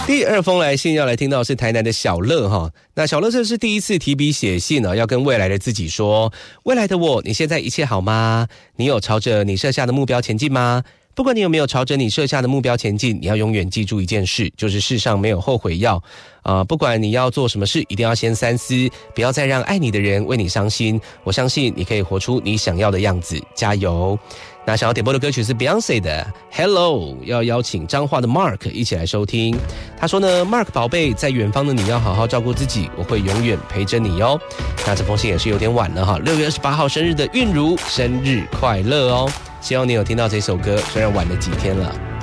第二封来信要来听到是台南的小乐哈，那小乐这是第一次提笔写信要跟未来的自己说，未来的我，你现在一切好吗？你有朝着你设下的目标前进吗？不管你有没有朝着你设下的目标前进，你要永远记住一件事，就是世上没有后悔药。不管你要做什么事，一定要先三思，不要再让爱你的人为你伤心。我相信你可以活出你想要的样子，加油！那想要点播的歌曲是 Beyonce 的 Hello， 要邀请彰化的 Mark 一起来收听。他说呢 ，Mark 宝贝，在远方的你要好好照顾自己，我会永远陪着你哦。那这封信也是有点晚了哈，6月28号生日的韵如，生日快乐哦！希望你有听到这首歌，虽然晚了几天了。